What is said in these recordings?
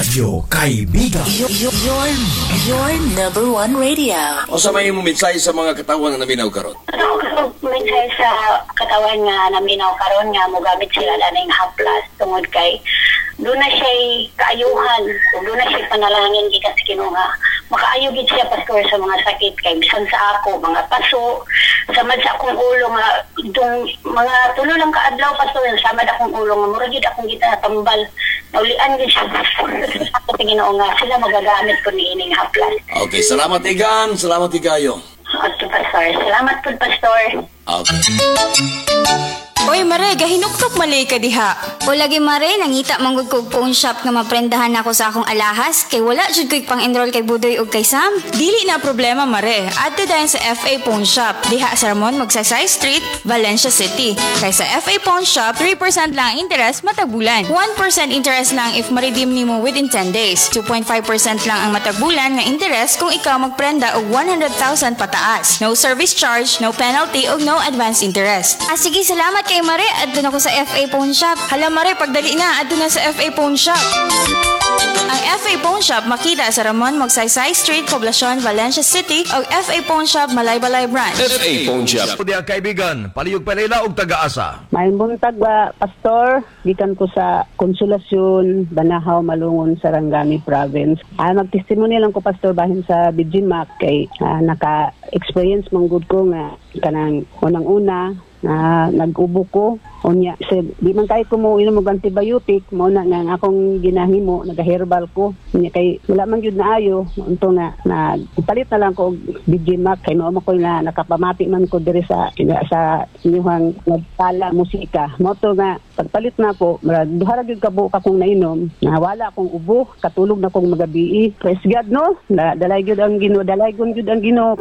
Radyo Kaibigan. Your number one radio. O sa may mumitsay sa mga katawan na naminaw karon? Minsan sa katawan nga naminaw karon nga mogamit sila laning haplas tungod kay doon na siya kaayuhan, doon na siya panalangin gikan sa Ginoo nga makaayo gid siya pastor sa mga sakit kay bisan sa ako mga paso samad sa akong ulo nga itong mga tulo lang kaadlaw pastor samad akong ulo nga mura gid akong gitatambal naulian gid siya sa Ginoo nga sila magagamit ko niining haplas. Okay, salamat Igan, salamat Igayo. Okay, pastor. Salamat po, pastor. Okay. Oy, Mare, gahinuktok malay ka diha. O lagi Mare, nangita manggod kog phone shop nga maprendahan ako sa akong alahas kay wala jud ko'y pang-enroll kay Budoy ug kay Sam. Dili na problema, Mare. Adto dayon sa FA Pawn Shop. Diha sa Ramon, Magsaysay Street, Valencia City. Kay sa FA Pawn Shop, 3% lang ang interest matag bulan. 1% interest lang if ma-redeem nimo within 10 days. 2.5% lang ang matag bulan nga interest kung ikaw magprenda og 100,000 pataas. No service charge, no penalty ug no advance interest. Sige, salamat kay Mare. Adto na ko sa FA Pawn Shop. Hala, Mare, pagdali na, adto na sa FA Pawn Shop. Ang FA Pawn Shop makita sa Ramon, Magsaysay Street, Poblacion, Valencia City o FA Pawn Shop, Malaybalay Branch. FA Pawn Shop. Pwede ang kaibigan, paliyog palila og taga-asa. May buntag ba, Pastor? Gikan ko sa Konsolasyon, Banahaw, Malungon, Sarangani Province. Magtestimony lang ko, Pastor, bahin sa Bijimak kay naka-experience manggod ko nga kanang unang-una na nag-ubo ko. Unya, di man kahit ko mo inom og antibiotic, mo na nga akong ginahimo, nag-herbal ko. Unya kay wala man gyud naayo, unto na palit na lang ko og Bijimak kay mao ko na nakapamati man ko diri sa inyong nagtala musika. Mo to nga pagpalit na ko, duha ra gyud kabo akong nainom, na wala akong ubo, katulog na akong magabi. Praise God, no? Dalay gyud ang Ginoo, dalay gyud ang Ginoo.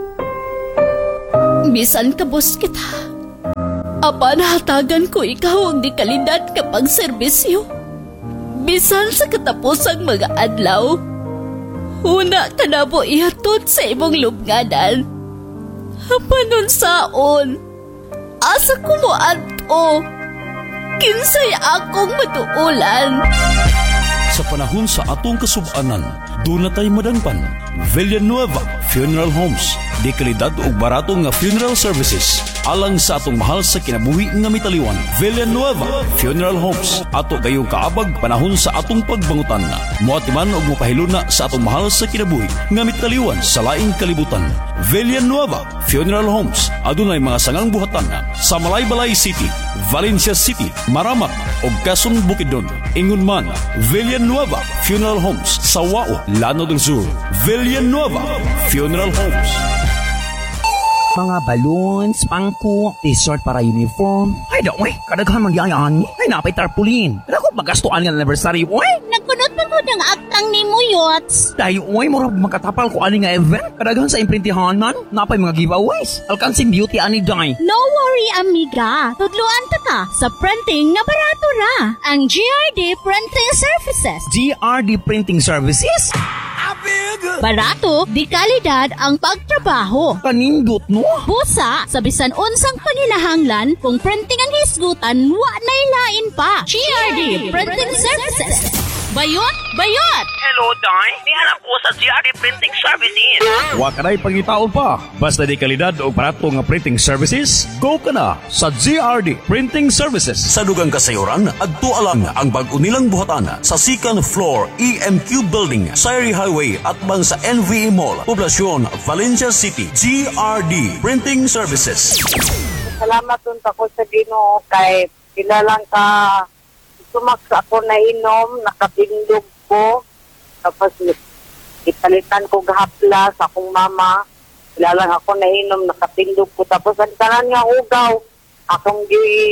Bisan kabus kita. Apa nahatagan ko ikaw ang di kalidad kapag serbisyo. Bisan sa katapusang mga adlaw, una ka na po ihatod sa imong lubnganan. Hapanon saon, asa ko mo ato, kinsay akong matuulan. Sa panahon sa atong kasubanan, doon na tayo madangpan. Villanueva Funeral Homes. Di kalidad o barato nga funeral services. Alang sa atong mahal sa kinabuhi nga mitaliwan. Villanueva Funeral Homes. Ato kayong kaabag panahon sa atong pagbangutan. Muatiman o mupahiluna sa atong mahal sa kinabuhi nga mitaliwan sa laing kalibutan. Villanueva Funeral Homes. Adunay mga sangang buhatan sa Malaybalay City, Valencia City, Maramak o Quezon Bukidnon. Ingon man, Villanueva Funeral Homes sa Wao, Lanao del Sur. Villanueva Funeral Homes. Mga balloons, pangko, t-shirt para uniform. Ay, daw, kadaghan man yayan. Ay, napay tarpaulin. Ako, magastuan ng anniversary, oy. Nagkunot pa ko ng aktang ni mo, Yots. Dahil, oy, mura makatapal ko ani nga event. Kadaghan sa imprintihanan, napay mga giveaways. Alkansing beauty ani day. No worry, amiga. Tudluan ta ka sa printing nga barato ra. Ang GRD Printing Services. GRD Printing Services? Barato, di kalidad ang pagtrabaho. Kanindot, no? Busa, sa bisan unsang paninahanglan, kung printing ang hisgutan, wa na ilain pa. GRD Printing Services. Bayot! Bayot! Hello, Day. Nihanap ko sa GRD Printing Services. Wa ka na'y pangitao pa. Basta di kalidad o barato nga printing services, go ka na sa GRD Printing Services. Sa dugang kasayuran, adto alang ang bag-o nilang buhatan sa second floor EMQ Building, Sayri Highway at bang sa NVE Mall, Poblacion, Valencia City. GRD Printing Services. Salamat unta ko sa Ginoo kay kilalang ka sumaksa ako na inom, nakatindog ko, tapos ipalitan ko gahapla sa akong mama, kilalang ako na inom, nakatindog ko, tapos ang tanan nga ugaw, akong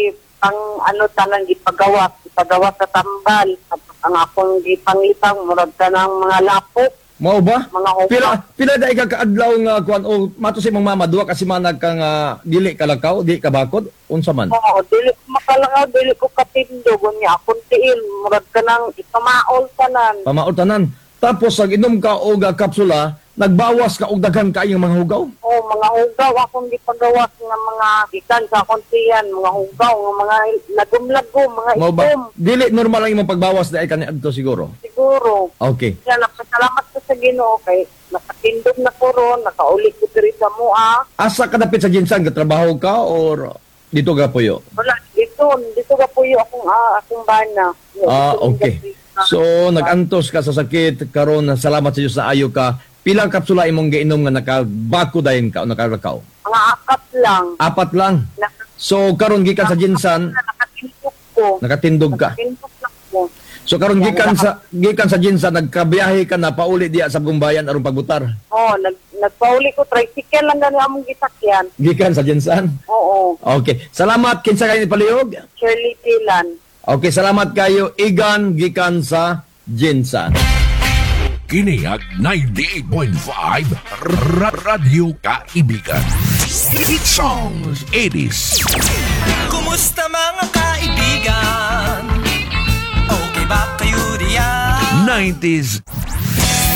tanan gipagawa sa tambal, tapos ang akong gipangitang, murag tanang mga lapok. Mao ba? Mga ugaw. Pila da ikakaadlaw nga kuan o mato si mong mama duha kasi manag kang dili kalakaw, di kabakod unsa man? Oo, dili ko makalakaw, dili ko katindog niya akong tiil, murag kanang ipamaol tanan. Pamaol tanan. Tapos pag inom ka og kapsula, nagbawas ka og daghan kaayong mga hugaw? Oo, mga hugaw akong gipagawas nga mga gikan sa akong tiyan, mga hugaw, nga mga lagom-lagom, mga Mao ba? itom. Dili normal lang imong pagbawas dai kaniadto siguro. Siguro siguro. Okay. Kaya napasalamat ko sa Ginoo kay nakatindog na ko ron, nakaulit ko diri sa mua. Asa ka dapit sa Jinsan? Katrabaho ka or dito ka puyo? Wala, dito ka po yung akong bana. Okay. So, nag-antos ka sa sakit, karon salamat sa Diyos na ayo ka. Pilang kapsula imong gainom nga nakabako dayon ka o nakarakaw? Mga 4 lang. 4 lang? So, karon gikan sa Jinsan, Nakatindog ko. nakatindog ka. Nakatindog lang ko. So, karon gikan sa Jinsan, nagkabiyahe ka na pauli diya sa Bumbayan aron pagbutar. Nagpauli ko, tricycle lang gano'n among gisakyan. Gikan sa Jinsan? Oo. Okay. Salamat, kinsa kayo ni Palihog? Shirley Pilan. Okay, salamat kayo. Igan, gikan sa Jinsan. Kini ang 98.5 Radyo Kaibigan. Hit songs 80s. Kumusta mga kaibigan? Okay ba kayo riyan? 90s